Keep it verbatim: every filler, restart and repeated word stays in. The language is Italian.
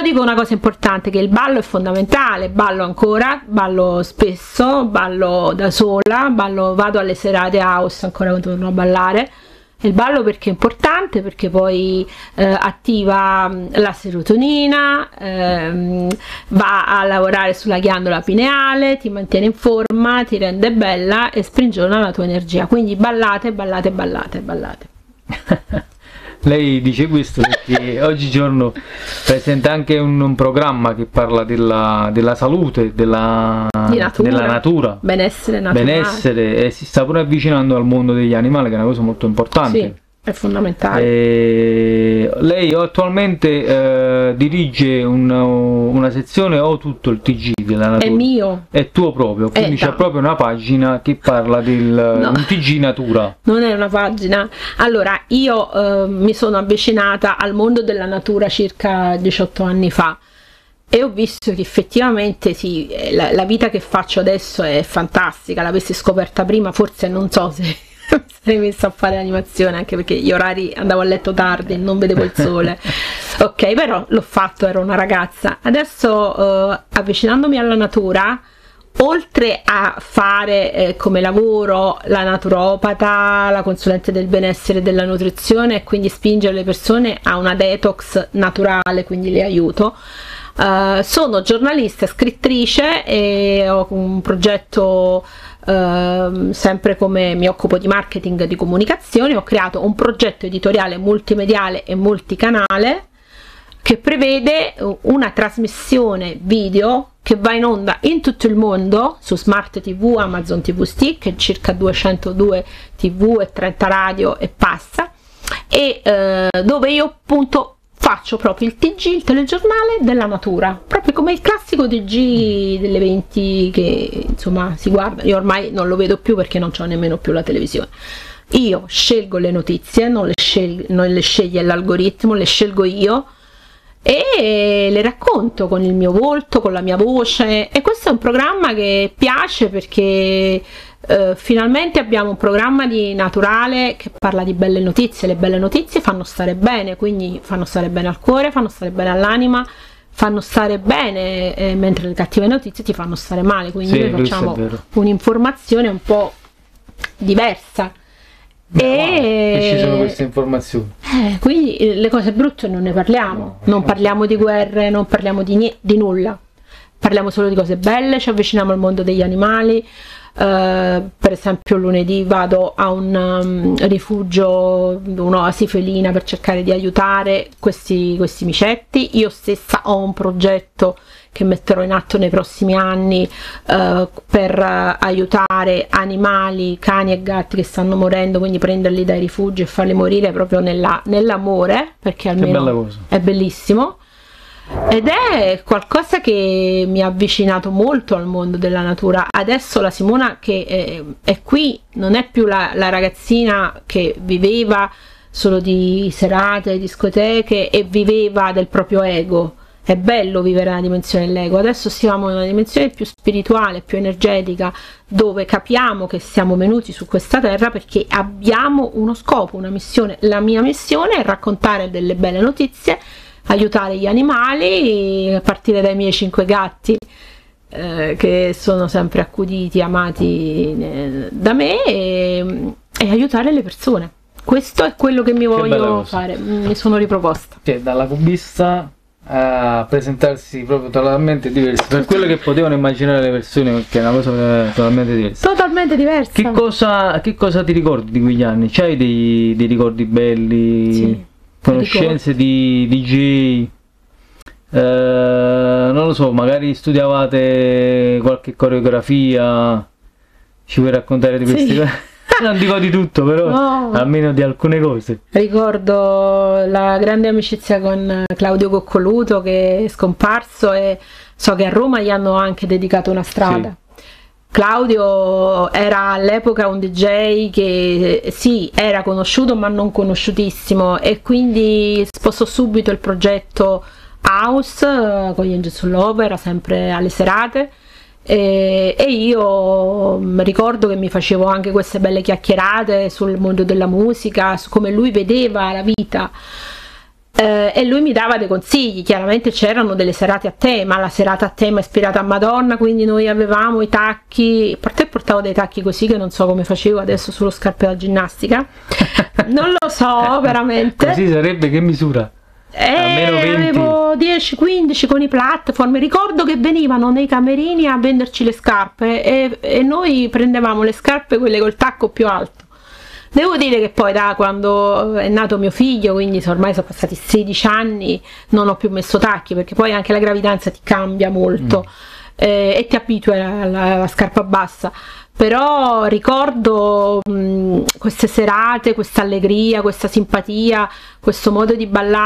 dico una cosa importante, che il ballo è fondamentale, ballo ancora, ballo spesso, ballo da sola, ballo, vado alle serate house ancora quando torno a ballare. Il ballo perché è importante, perché poi eh, attiva la serotonina, ehm, va a lavorare sulla ghiandola pineale, ti mantiene in forma, ti rende bella e sprigiona la tua energia. Quindi ballate, ballate, ballate, ballate. Lei dice questo perché oggigiorno presenta anche un, un programma che parla della, della salute, della natura, della natura, benessere naturale. benessere, e si sta pure avvicinando al mondo degli animali, che è una cosa molto importante. Sì, è fondamentale. E lei attualmente eh, dirige un, una sezione o tutto il T G della natura? È mio. È tuo proprio, quindi c'è proprio una pagina che parla del no. un T G natura. Non è una pagina. Allora, io eh, mi sono avvicinata al mondo della natura circa diciotto anni fa e ho visto che effettivamente sì, la, la vita che faccio adesso è fantastica. L'avessi scoperta prima, forse non so se mi sarei messa a fare animazione, anche perché gli orari, andavo a letto tardi e non vedevo il sole. Ok, però l'ho fatto, ero una ragazza. Adesso eh, avvicinandomi alla natura, oltre a fare eh, come lavoro la naturopata, la consulente del benessere e della nutrizione, e quindi spingere le persone a una detox naturale, quindi le aiuto, uh, sono giornalista, scrittrice e ho un progetto, uh, sempre come mi occupo di marketing e di comunicazione, ho creato un progetto editoriale multimediale e multicanale che prevede una trasmissione video che va in onda in tutto il mondo su Smart T V, Amazon T V Stick, circa duecentodue T V e trenta radio e passa, e eh, dove io appunto faccio proprio il T G, il telegiornale della natura, proprio come il classico T G delle venti che insomma si guarda. Io ormai non lo vedo più perché non c'ho nemmeno più la televisione. Io scelgo le notizie, non le, scel non le sceglie l'algoritmo, le scelgo io e le racconto con il mio volto, con la mia voce, e questo è un programma che piace perché eh, finalmente abbiamo un programma di naturale che parla di belle notizie. Le belle notizie fanno stare bene, quindi fanno stare bene al cuore, fanno stare bene all'anima, fanno stare bene, eh, mentre le cattive notizie ti fanno stare male, quindi sì, noi facciamo un'informazione un po' diversa. Beh, e wow, ci sono queste informazioni, eh, quindi le cose brutte non ne parliamo, no, non parliamo di guerre, non parliamo di, di nulla, parliamo solo di cose belle, ci avviciniamo al mondo degli animali. Uh, per esempio lunedì vado a un um, rifugio, un'oasi felina, per cercare di aiutare questi, questi micetti. Io stessa ho un progetto che metterò in atto nei prossimi anni uh, per uh, aiutare animali, cani e gatti che stanno morendo, quindi prenderli dai rifugi e farli morire proprio nell'amore, nell perché almeno è bellissimo. Ed è qualcosa che mi ha avvicinato molto al mondo della natura. Adesso la Simona che è, è qui non è più la, la ragazzina che viveva solo di serate, discoteche e viveva del proprio ego. È bello vivere una dimensione dell'ego, adesso siamo in una dimensione più spirituale, più energetica, dove capiamo che siamo venuti su questa terra perché abbiamo uno scopo, una missione. La mia missione è raccontare delle belle notizie, aiutare gli animali, a partire dai miei cinque gatti eh, che sono sempre accuditi, amati eh, da me, e, e aiutare le persone. Questo è quello che mi voglio fare, mi sono riproposta. Cioè, dalla cubista a presentarsi proprio totalmente diversi, per quello che potevano immaginare le persone, perché è una cosa totalmente diversa. Totalmente diversa. Che cosa, che cosa ti ricordi di quegli anni? C'hai dei, dei ricordi belli? Sì. Conoscenze di D J, eh, non lo so, magari studiavate qualche coreografia, ci vuoi raccontare di queste sì. cose? Non dico di tutto, però no, almeno di alcune cose. Ricordo la grande amicizia con Claudio Coccoluto, che è scomparso, e so che a Roma gli hanno anche dedicato una strada. Sì. Claudio era all'epoca un D J che sì, era conosciuto ma non conosciutissimo, e quindi spostò subito il progetto House eh, con gli Angels Love, era sempre alle serate, e, e io ricordo che mi facevo anche queste belle chiacchierate sul mondo della musica, su come lui vedeva la vita. eh, e lui mi dava dei consigli. Chiaramente c'erano delle serate a tema, la serata a tema ispirata a Madonna, quindi noi avevamo i tacchi, a parte portavo dei tacchi così che non so come facevo adesso, solo scarpe da ginnastica, non lo so veramente. Così sarebbe che misura? Eh, avevo dieci quindici con i platform. Ricordo che venivano nei camerini a venderci le scarpe e, e noi prendevamo le scarpe, quelle col tacco più alto. Devo dire che poi da quando è nato mio figlio, quindi ormai sono passati sedici anni, non ho più messo tacchi, perché poi anche la gravidanza ti cambia molto, mm. eh, e ti abitui alla, alla scarpa bassa. Però ricordo mh, queste serate, questa allegria, questa simpatia, questo modo di ballare